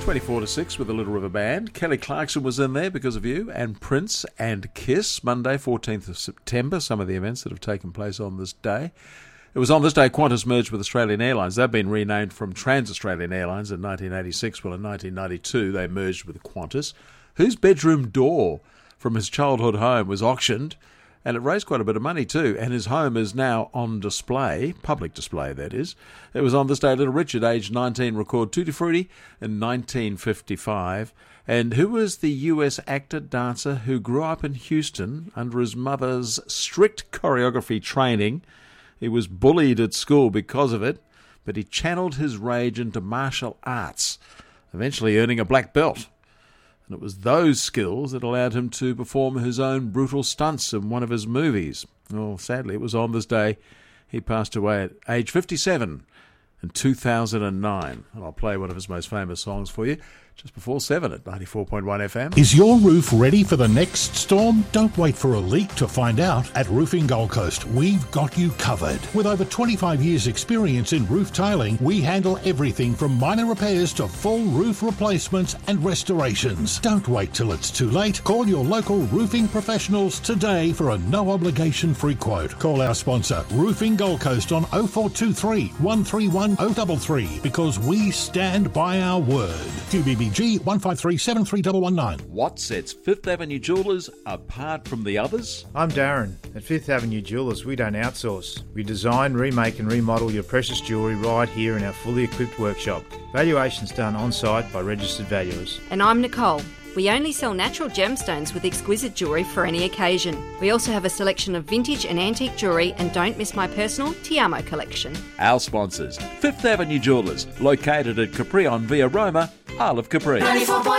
24 to 6 with the Little River Band. Kelly Clarkson was in there because of you, and Prince and Kiss. Monday, 14th of September, some of the events that have taken place on this day. It was on this day Qantas merged with Australian Airlines. They've been renamed from Trans-Australian Airlines in 1986. Well, in 1992, they merged with Qantas, whose bedroom door from his childhood home was auctioned, and it raised quite a bit of money too, and his home is now on display, public display that is. It was on this day Little Richard, aged 19, recorded Tutti Frutti in 1955. And who was the US actor, dancer who grew up in Houston under his mother's strict choreography training? He was bullied at school because of it, but he channeled his rage into martial arts, eventually earning a black belt. And it was those skills that allowed him to perform his own brutal stunts in one of his movies. Oh, sadly, it was on this day he passed away at age 57 in 2009. And I'll play one of his most famous songs for you just before 7 at 94.1 FM. Is your roof ready for the next storm? Don't wait for a leak to find out. At Roofing Gold Coast, we've got you covered. With over 25 years' experience in roof tiling, we handle everything from minor repairs to full roof replacements and restorations. Don't wait till it's too late. Call your local roofing professionals today for a no-obligation free quote. Call our sponsor, Roofing Gold Coast, on 0423 131 033 because we stand by our word. QBBG 153 73119. What sets Fifth Avenue Jewellers apart from the others? I'm Darren. At Fifth Avenue Jewellers, we don't outsource. We design, remake and remodel your precious jewellery right here in our fully equipped workshop. Valuations done on-site by registered valuers. And I'm Nicole. We only sell natural gemstones with exquisite jewellery for any occasion. We also have a selection of vintage and antique jewellery, and don't miss my personal Tiamo collection. Our sponsors, Fifth Avenue Jewellers, located at Capri on Via Roma, Isle of Capri.